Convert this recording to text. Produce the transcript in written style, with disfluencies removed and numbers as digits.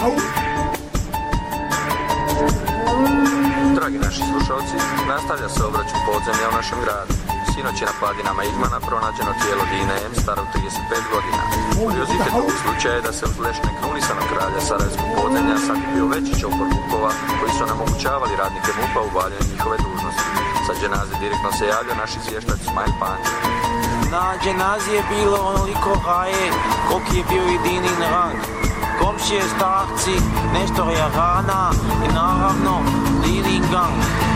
Dragi naši slušalci, nastavlja se obračun podzemlja u našem gradu. Sinoć je na padinama Igmana pronađeno tijelo Dine M, staro 35 godina. Kuriozitet ovog slučaja je da se uz lešne krunisanog kralja sarajevskog podzemlja sakupio veći čopor vukova koji su onemogućavali radnike MUP-a u obavljanju njihove dužnosti. Sa dženaze direktno se javlja naš izvještač Ismail Panđa. Na dženazi je bilo onoliko raje koliki je bio i Dinin rang. Komšije, starci, nešto je rana i naravno Dinin gang.